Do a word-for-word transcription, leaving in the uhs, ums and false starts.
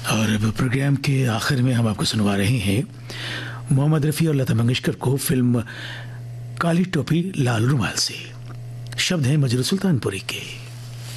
और अब प्रोग्राम के आखिर में हम आपको सुनवा रहे हैं मोहम्मद रफ़ी और लता मंगेशकर को फिल्म काली टोपी लाल रुमाल से। शब्द हैं मजरू सुल्तानपुरी के।